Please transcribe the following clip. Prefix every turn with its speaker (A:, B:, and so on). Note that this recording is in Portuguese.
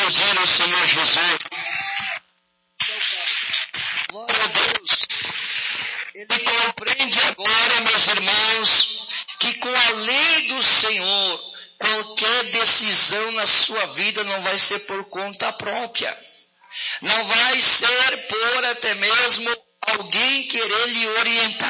A: aplaudir o Senhor Jesus. Glória a Deus. Ele compreende agora, meus irmãos, que com a lei do Senhor, qualquer decisão na sua vida não vai ser por conta própria. Não vai ser por até mesmo alguém querer lhe orientar.